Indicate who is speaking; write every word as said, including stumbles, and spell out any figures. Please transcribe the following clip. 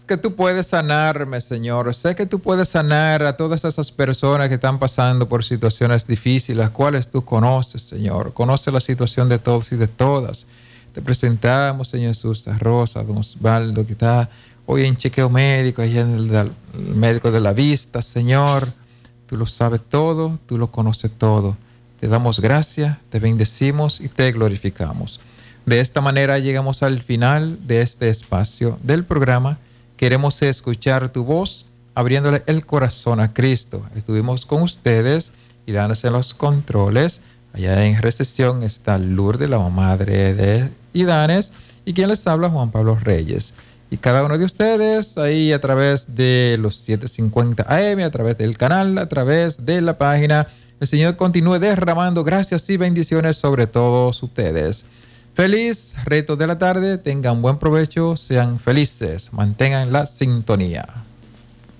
Speaker 1: que tú puedes sanarme, Señor. Sé que tú puedes sanar a todas esas personas que están pasando por situaciones difíciles, las cuales tú conoces, Señor. Conoce la situación de todos y de todas. Te presentamos, Señor Jesús, a Rosa, a don Osvaldo, que está hoy en chequeo médico, allá en el, el médico de la vista, Señor. Tú lo sabes todo, tú lo conoces todo. Te damos gracias, te bendecimos y te glorificamos. De esta manera llegamos al final de este espacio del programa. Queremos escuchar tu voz, abriéndole el corazón a Cristo. Estuvimos con ustedes y dándose los controles. Allá en recepción está Lourdes, la madre de Idanes, y quien les habla, Juan Pablo Reyes. Y cada uno de ustedes ahí a través de los setecientos cincuenta A M, a través del canal, a través de la página. El Señor continúe derramando gracias y bendiciones sobre todos ustedes. Feliz resto de la tarde, tengan buen provecho, sean felices, mantengan la sintonía.